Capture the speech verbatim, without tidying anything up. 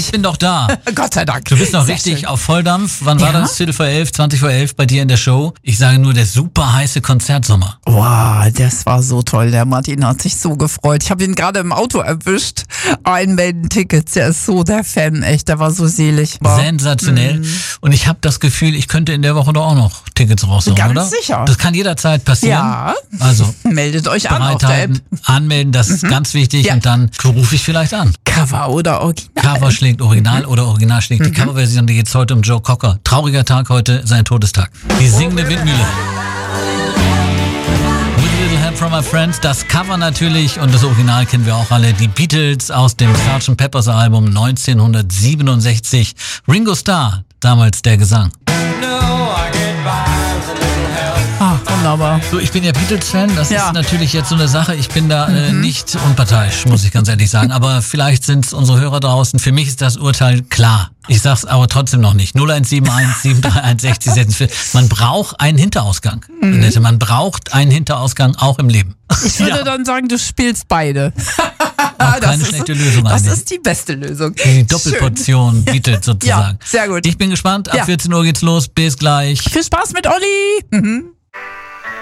Ich bin doch da. Gott sei Dank. Du bist noch Sehr richtig schön. auf Volldampf. Wann war Ja? das? Viertel vor elf, zwanzig vor elf bei dir in der Show? Ich sage nur, der super heiße Konzertsommer. Wow, das war so toll. Der Martin hat sich so gefreut. Ich habe ihn gerade im Auto erwischt. Einmelden Tickets. Der ist so der Fan, echt. Der war so selig. Wow. Sensationell. Mhm. Und ich habe das Gefühl, ich könnte in der Woche doch auch noch Tickets raushauen, Ganz oder? sicher. Das kann jederzeit passieren. Ja. Also Meldet euch an auf der App. bereithalten, anmelden, das ist ganz wichtig. Ja. Und dann rufe ich vielleicht an. Cover oder Original. Cover schlägt Original oder Original schlägt die Coverversion. Die geht's heute um Joe Cocker. Trauriger Tag heute, sein Todestag. Die singende Windmühle. With a Little Help from My Friends. Das Cover natürlich und das Original kennen wir auch alle. Die Beatles aus dem Sergeant Peppers Album neunzehnhundertsiebenundsechzig. Ringo Starr, damals der Gesang. Ah, wunderbar. So, ich bin ja Beatles-Fan, das Ja. ist natürlich jetzt so eine Sache. Ich bin da äh, nicht unparteiisch, muss ich ganz ehrlich sagen. Aber vielleicht sind es unsere Hörer draußen. Für mich ist das Urteil klar. Ich sag's aber trotzdem noch nicht. null eins sieben eins sieben drei eins sechs sechs vier. Man braucht einen Hinterausgang. Annette. Man braucht einen Hinterausgang auch im Leben. Ich würde dann sagen, du spielst beide. Auch keine schlechte Lösung Das eigentlich. ist die beste Lösung. Die Doppelportion Beatles sozusagen. Ja, sehr gut. Ich bin gespannt. Ab Ja. vierzehn Uhr geht's los. Bis gleich. Viel Spaß mit Olli. Mhm.